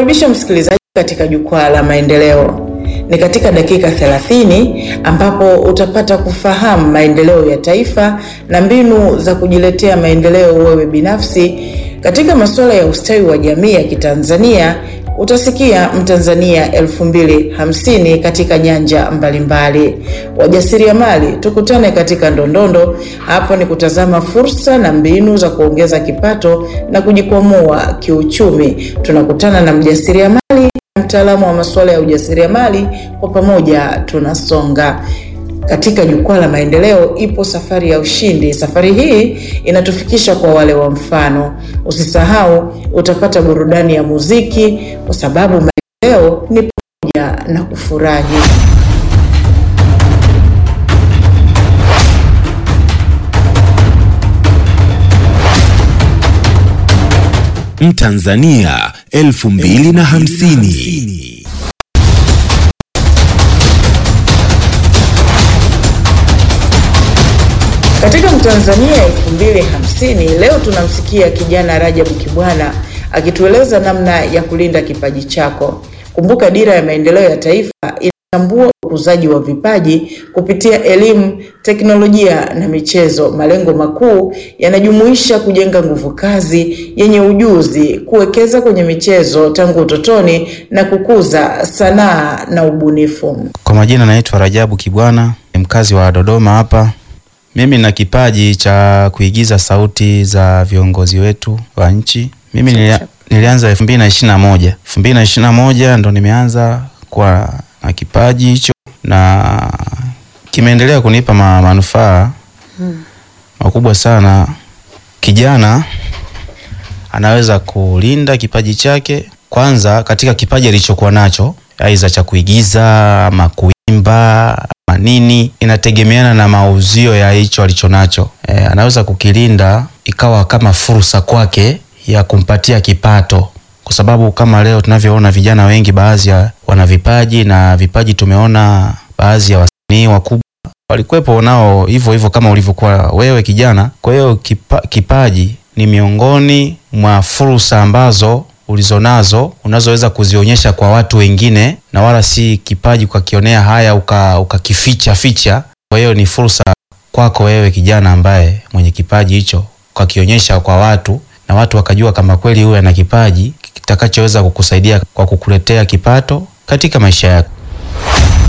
Nikukaribisha msikilizaji katika jukwaa la maendeleo. Ni katika dakika 30 ambapo utapata kufahamu maendeleo ya taifa na mbinu za kujiletea maendeleo wewe binafsi. Katika masuala ya ustawi wa jamii ya Kitanzania, utasikia Mtanzania 2050 katika nyanja mbalimbali. Wajasiriamali, tukutane katika Ndondondo. Hapo ni kutazama fursa na mbinu za kuongeza kipato na kujikwamua kiuchumi. Tunakutana na mjasiriamali, mtaalamu wa masuala ya ujasiriamali, kwa pamoja tunasonga. Katika jukwaa la maendeleo ipo safari ya ushindi. Safari hii inatufikisha kwa wale wa mfano. Usisahau utapata burudani ya muziki, kwa sababu maendeleo ni pamoja na kufurahi. Mtanzania 2050. Katika Mtanzania 2050 leo tunamsikia kijana Rajabu Kibwana akitueleza namna ya kulinda kipaji chako. Kumbuka dira ya maendeleo ya taifa inatambua ukuzaji wa vipaji kupitia elimu, teknolojia na michezo. Malengo makuu yanajumuisha kujenga nguvu kazi yenye ujuzi, kuwekeza kwenye michezo tangu utotoni na kukuza sanaa na ubunifu. Kwa majina naitwa Rajabu Kibwana, ni mkazi wa Dodoma hapa. Mimi na kipaji cha kuigiza sauti za viongozi wetu wa nchi. Mimi nilianza 2021. 2021 ndo nimeanza kwa na kipaji hicho, na kimeendelea kunipa manufaa makubwa sana. Kijana anaweza kulinda kipaji chake kwanza katika kipaji alichokuwa nacho, aidha cha kuigiza ama kuimba nini, inategemeana na mauzio ya hicho alichonacho. Anaweza kukilinda ikawa kama fursa kwake ya kumpatia kipato, kwa sababu kama leo tunavyoona vijana wengi, baadhi ya wana vipaji, na vipaji tumeona baadhi ya wasanii wakubwa walikuwepo nao hivyo hivyo kama ulivyokuwa wewe kijana. Kwa hiyo kipaji ni miongoni mwa fursa ambazo ulizonazo unazoweza kuzionyesha kwa watu wengine, na wala si kipaji ukakionea haya ukakificha ficha. Kwa hiyo ni fursa kwako wewe kijana ambaye mwenye kipaji hicho ukakionyesha kwa watu, na watu wakajua kama kweli huyu ana kipaji kitakachoweza kukusaidia kwa kukuletea kipato katika maisha yako.